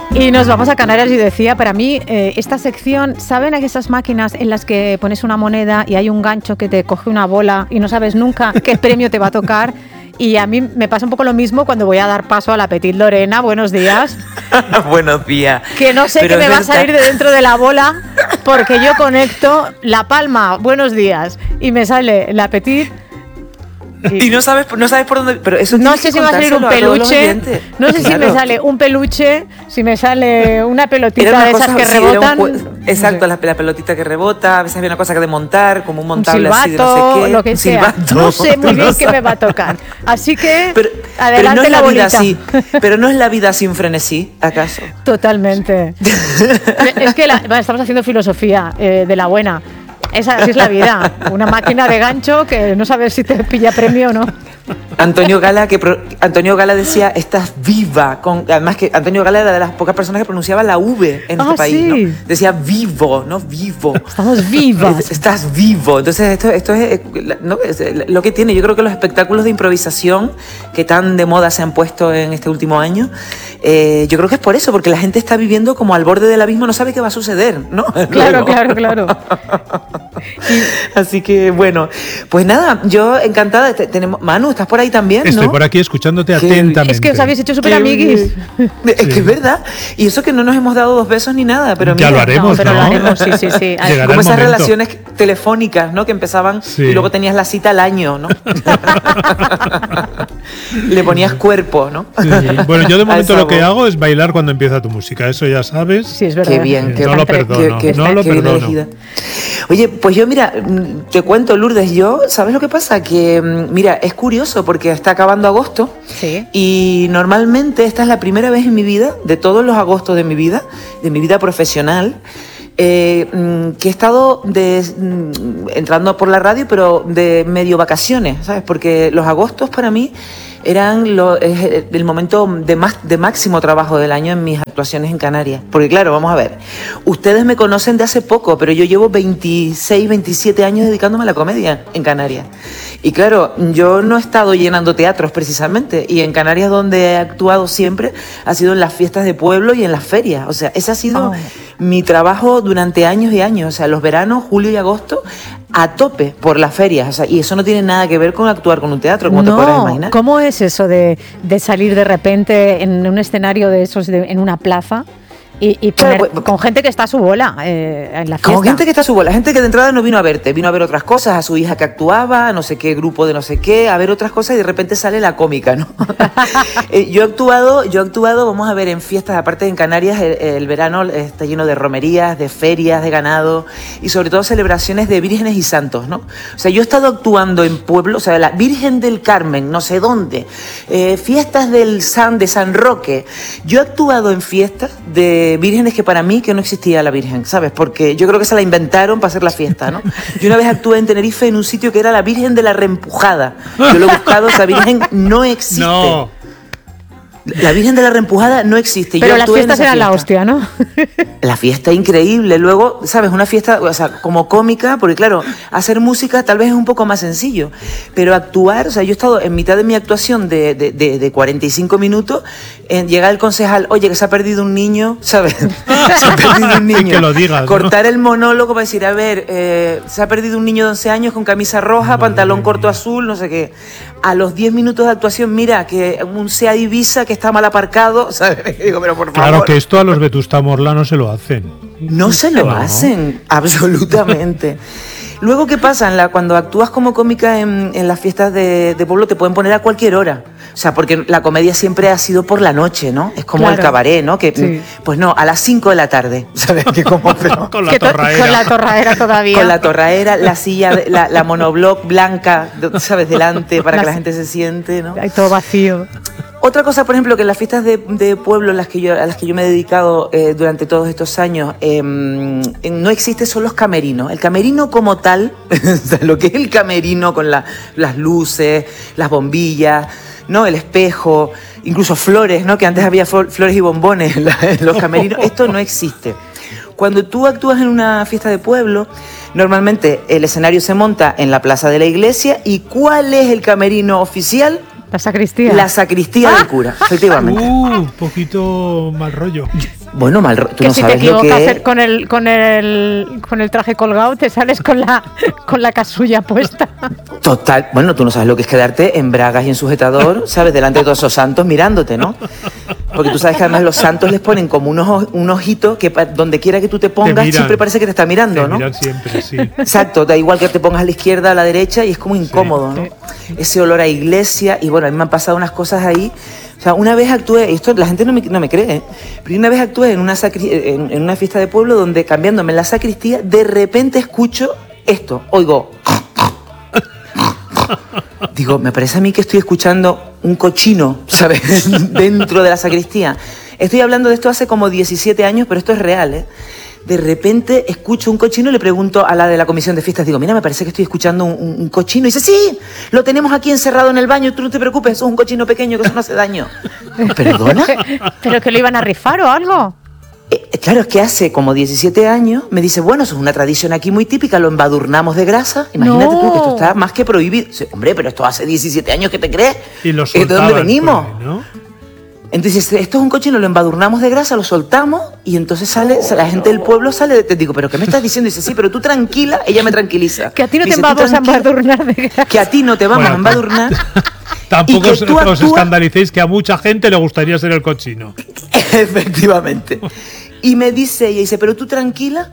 Y nos vamos a Canarias y decía, para mí, esta sección, ¿saben esas máquinas en las que pones una moneda y hay un gancho que te coge una bola y no sabes nunca qué premio te va a tocar? Y a mí me pasa un poco lo mismo cuando voy a dar paso a la Petit Lorena. Buenos días. Buenos días. Que no sé qué me va a salir de dentro de la bola, porque yo conecto la palma, buenos días, y me sale la Petit. Y no sabes por dónde, pero eso no sé si va a salir un peluche, no sé si me sale un peluche, si me sale una pelotita de esas que rebotan. Exacto, no sé. la pelotita que rebota, a veces había una cosa que de montar, como un montable silbato, así de no sé qué. Lo que sea. No sé muy bien qué me va a tocar. Así que adelante pero no la bolita. Pero no es la vida sin frenesí, ¿acaso? Totalmente. Es que estamos haciendo filosofía de la buena. Así es la vida, una máquina de gancho que no sabes si te pilla premio o no. Antonio Gala decía, estás viva. Además que Antonio Gala era de las pocas personas que pronunciaba la V en este país, sí. ¿no? Decía vivo, no vivo. Estamos vivas. Estás vivo. Entonces esto es, ¿no? Es lo que tiene. Yo creo que los espectáculos de improvisación que tan de moda se han puesto en este último año, yo creo que es por eso, porque la gente está viviendo como al borde del abismo, no sabe qué va a suceder, ¿no? Claro. Así que bueno, pues nada, yo encantada. Tenemos Manu, ¿estás por ahí también? Estoy ¿no? por aquí escuchándote atentamente. Es que os habéis hecho súper amiguis. Es que es verdad. Y eso que no nos hemos dado 2 besos ni nada, pero ya mira, lo haremos, pero lo haremos, sí. Como esas relaciones telefónicas, ¿no? Que empezaban y luego tenías la cita al año, ¿no? Le ponías cuerpo, ¿no? Sí. Bueno, yo de momento lo que hago es bailar cuando empieza tu música, eso ya sabes. Sí, es verdad. Qué bien, no lo perdono, no lo perdono. Oye, pues yo mira, te cuento, Lourdes, ¿sabes lo que pasa? Que mira, es curioso porque está acabando agosto. Sí. Y normalmente esta es la primera vez en mi vida, de todos los agostos de mi vida profesional, que he estado entrando por la radio, pero de medio vacaciones, ¿sabes? Porque los agostos para mí eran el momento de máximo trabajo del año en mis actuaciones en Canarias. Porque claro, vamos a ver, ustedes me conocen de hace poco, pero yo llevo 26, 27 años dedicándome a la comedia en Canarias. Y claro, yo no he estado llenando teatros precisamente, y en Canarias donde he actuado siempre ha sido en las fiestas de pueblo y en las ferias. O sea, ese ha sido mi trabajo durante años y años. O sea, los veranos, julio y agosto, a tope por las ferias. O sea, y eso no tiene nada que ver con actuar con un teatro, como te podrás imaginar. ¿Cómo es eso de salir de repente en un escenario de esos, en una plaza? Y poner, con gente que está a su bola en la fiesta. Con gente que está a su bola, gente que de entrada no vino a verte, vino a ver otras cosas, a su hija que actuaba, a no sé qué grupo de no sé qué, a ver otras cosas, y de repente sale la cómica, ¿no? Yo he actuado, vamos a ver, en fiestas, aparte en Canarias, el verano está lleno de romerías, de ferias, de ganado, y sobre todo celebraciones de vírgenes y santos, ¿no? O sea, yo he estado actuando en pueblos, o sea, la Virgen del Carmen, no sé dónde, fiestas de San Roque. Yo he actuado en fiestas de vírgenes que para mí que no existía la Virgen, ¿sabes? Porque yo creo que se la inventaron para hacer la fiesta, ¿no? Yo una vez actué en Tenerife en un sitio que era la Virgen de la Reempujada. Yo lo he buscado, esa Virgen no existe. No. La Virgen de la Reempujada no existe. Pero las fiestas eran la hostia, ¿no? La fiesta increíble. Luego, ¿sabes? Una fiesta, o sea, como cómica, porque claro, hacer música tal vez es un poco más sencillo. Pero actuar, o sea, yo he estado en mitad de mi actuación de 45 minutos, llega el concejal, oye, que se ha perdido un niño, ¿sabes? Se ha perdido un niño. Que lo digas, cortar el monólogo para decir, a ver, se ha perdido un niño de 11 años con camisa roja, pantalón corto azul, no sé qué. A los 10 minutos de actuación, mira, que un Seat Ibiza que está mal aparcado, ¿sabes? Digo, pero por favor. Claro que esto a los Vetusta Morla no se lo hacen. No se lo hacen, absolutamente. Luego, ¿qué pasa? Cuando actúas como cómica en las fiestas de pueblo te pueden poner a cualquier hora. O sea, porque la comedia siempre ha sido por la noche, ¿no? Es como el cabaret, ¿no? Que, sí. Pues no, a las 5 de la tarde, ¿sabes? Que como, pero, con la torraera. Con la torraera todavía. Con la torraera, la silla, la monobloc blanca, ¿sabes? Delante, para que la gente se siente, ¿no? Hay todo vacío. Otra cosa, por ejemplo, que en las fiestas de pueblo a las que yo me he dedicado durante todos estos años, no existe son los camerinos. El camerino como tal, lo que es el camerino con las luces, las bombillas, ¿no? El espejo, incluso flores, ¿no? Que antes había flores y bombones en los camerinos. Esto no existe. Cuando tú actúas en una fiesta de pueblo, normalmente el escenario se monta en la plaza de la iglesia. ¿Y cuál es el camerino oficial? La sacristía. La sacristía del cura, efectivamente. Un poquito mal rollo. Bueno, tú que no si sabes te lo que equivocas es. con el traje colgado, te sales con la casulla puesta. Total, bueno, tú no sabes lo que es quedarte en bragas y en sujetador, ¿sabes? Delante de todos esos santos mirándote, ¿no? Porque tú sabes que además los santos les ponen como un ojito que donde quiera que tú te pongas siempre parece que te está mirando, ¿no? Te miran siempre, sí. Exacto, da igual que te pongas a la izquierda, a la derecha y es como incómodo, ¿no? Ese olor a iglesia y bueno, a mí me han pasado unas cosas ahí. O sea, una vez actué, esto la gente no me cree, ¿eh? Pero una vez actué en una fiesta de pueblo donde cambiándome en la sacristía, de repente escucho esto, oigo. Digo, me parece a mí que estoy escuchando un cochino, ¿sabes? Dentro de la sacristía. Estoy hablando de esto hace como 17 años, pero esto es real, ¿eh? De repente escucho un cochino y le pregunto a la de la comisión de fiestas, digo, mira, me parece que estoy escuchando un cochino. Y dice, sí, lo tenemos aquí encerrado en el baño, tú no te preocupes, eso es un cochino pequeño, que eso no hace daño. ¿Perdona? ¿Pero que lo iban a rifar o algo? Claro, es que hace como 17 años me dice, bueno, eso es una tradición aquí muy típica, lo embadurnamos de grasa. Imagínate tú que esto está más que prohibido. Hombre, pero esto hace 17 años, ¿qué te crees? Y lo ¿De dónde venimos? Ahí, ¿no? Entonces, esto es un cochino, lo embadurnamos de grasa, lo soltamos y entonces sale, la gente del pueblo sale, te digo, ¿pero qué me estás diciendo? Y dice, sí, pero tú tranquila, ella me tranquiliza. Que a ti no dice, te vamos a embadurnar de grasa. Que a ti no te vamos a embadurnar. Tampoco os escandalicéis que a mucha gente le gustaría ser el cochino. Efectivamente. Y me dice ella, dice, pero tú tranquila,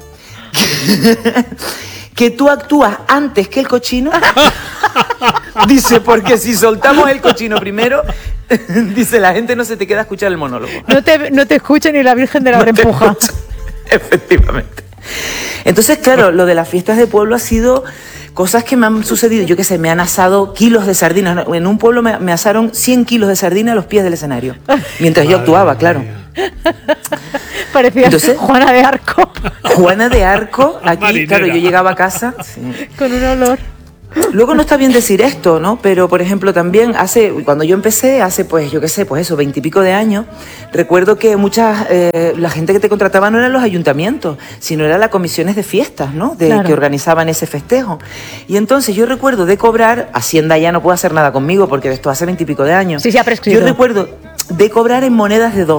que tú actúas antes que el cochino. Dice, porque si soltamos el cochino primero, dice, la gente no se te queda a escuchar el monólogo. No te escucha ni la Virgen de la Reempuja. Efectivamente. Entonces, claro, lo de las fiestas de pueblo ha sido cosas que me han sucedido. Yo qué sé, me han asado kilos de sardinas. En un pueblo me asaron 100 kilos de sardinas a los pies del escenario. Mientras yo actuaba, claro. Parecía Juana de Arco. Juana de Arco, aquí, marinera. Claro, yo llegaba a casa con un olor. Luego no está bien decir esto, ¿no? Pero, por ejemplo, también cuando yo empecé, pues yo qué sé, pues eso, 20 y pico de años, recuerdo que la gente que te contrataba no eran los ayuntamientos, sino eran las comisiones de fiestas, ¿no? Que organizaban ese festejo. Y entonces yo recuerdo de cobrar, Hacienda ya no puede hacer nada conmigo porque esto hace 20 y pico de años. Sí, se ha prescrito. Yo recuerdo de cobrar en monedas de 2.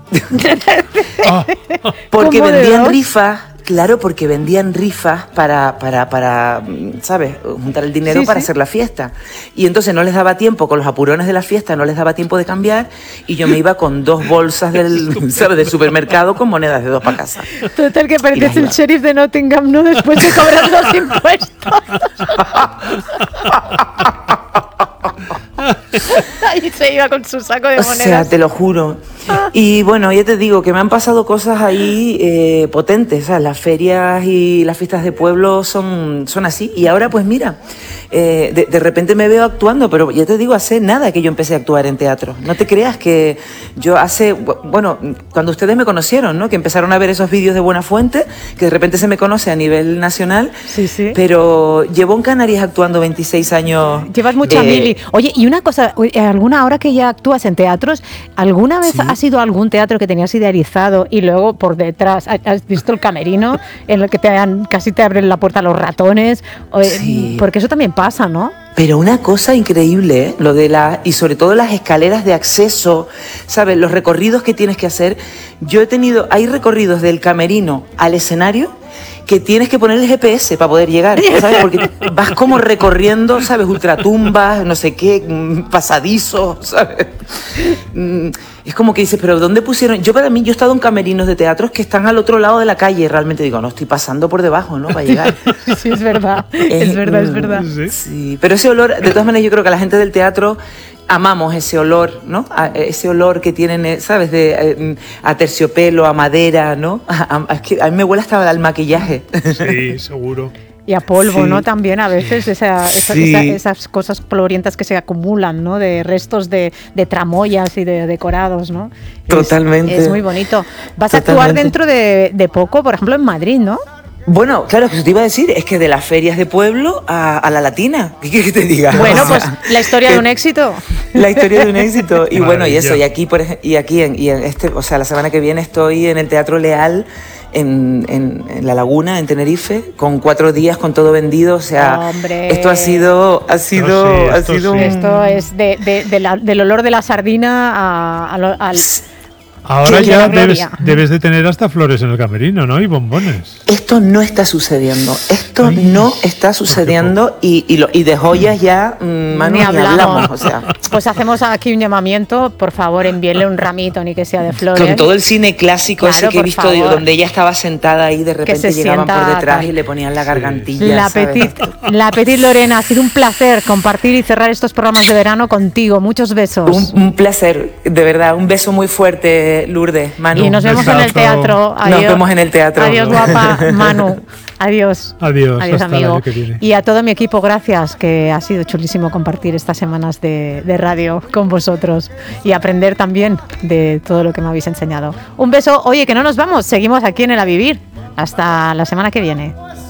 Porque vendían rifas. Claro, porque vendían rifas para ¿sabes? Juntar el dinero para hacer la fiesta. Y entonces no les daba tiempo, con los apurones de la fiesta, no les daba tiempo de cambiar y yo me iba con 2 bolsas del supermercado con monedas de 2 para casa. Total, que pareces el sheriff de Nottingham, ¿no? Después de cobrar los impuestos. Ahí se iba con su saco de monedas. O sea, te lo juro. Y bueno, ya te digo que me han pasado cosas ahí potentes. O sea, las ferias y las fiestas de pueblo son así. Y ahora, pues mira, de repente me veo actuando, pero ya te digo, hace nada que yo empecé a actuar en teatro. No te creas que yo bueno, cuando ustedes me conocieron, ¿no? Que empezaron a ver esos vídeos de Buenafuente, que de repente se me conoce a nivel nacional. Sí, sí. Pero llevo en Canarias actuando 26 años. Llevas mucha mili. Oye, y una cosa, ahora que ya actúas en teatros, ¿alguna vez has ido a algún teatro que tenías idealizado y luego por detrás has visto el camerino en el que casi te abren la puerta los ratones? Sí. Porque eso también pasa, ¿no? Pero una cosa increíble, ¿eh? Lo de y sobre todo las escaleras de acceso, ¿sabes? Los recorridos que tienes que hacer. Hay recorridos del camerino al escenario que tienes que poner el GPS para poder llegar, ¿sabes? Porque vas como recorriendo, ¿sabes? Ultratumbas, no sé qué, pasadizos, ¿sabes? Es como que dices, pero ¿dónde pusieron? Yo he estado en camerinos de teatros que están al otro lado de la calle, realmente digo, no, estoy pasando por debajo, ¿no? Para llegar. Sí, es verdad, es verdad. Sí, pero ese olor, de todas maneras, yo creo que la gente del teatro amamos ese olor, ¿no? Ese olor que tienen, ¿sabes? A terciopelo, a madera, ¿no? Es que a mí me huele hasta al maquillaje. Sí, seguro. Y a polvo, ¿no? También a veces esas cosas polvorientas que se acumulan, ¿no? De restos de tramoyas y de decorados, ¿no? Totalmente. Es muy bonito. Vas a actuar dentro de poco, por ejemplo, en Madrid, ¿no? Bueno, claro, que te iba a decir, es que de las ferias de pueblo a la latina, ¿qué quieres que te diga? Bueno, pues la historia de un éxito. La historia de un éxito. Y bueno, y eso, y aquí o sea, la semana que viene estoy en el Teatro Leal, en La Laguna, en Tenerife, con 4 días, con todo vendido. O sea, ¡hombre! Esto ha sido Esto es del olor de la sardina al Ahora ya debes de tener hasta flores en el camerino, ¿no? Y bombones. Esto no está sucediendo. Esto no está sucediendo y de joyas ya, Manu, ni hablamos. O sea. Pues hacemos aquí un llamamiento. Por favor, envíenle un ramito, ni que sea de flores. Con todo el cine clásico, claro, ese que he visto, donde ella estaba sentada ahí, de repente llegaban por detrás y le ponían la gargantilla. La Petit Lorena, ha sido un placer compartir y cerrar estos programas de verano contigo. Muchos besos. Un placer, de verdad. Un beso muy fuerte, Lourdes, Manu. Y nos vemos en el teatro. Adiós. Nos vemos en el teatro. Adiós, guapa, Manu. Adiós. Adiós, hasta amigo. El año que viene. Y a todo mi equipo, gracias, que ha sido chulísimo compartir estas semanas de radio con vosotros y aprender también de todo lo que me habéis enseñado. Un beso. Oye, que no nos vamos, seguimos aquí en El A Vivir. Hasta la semana que viene.